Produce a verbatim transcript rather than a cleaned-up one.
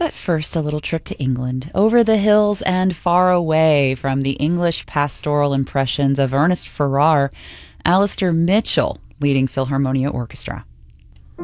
But first, a little trip to England, over the hills and far away from the English pastoral impressions of Ernest Farrar, Alistair Mitchell leading Philharmonia Orchestra.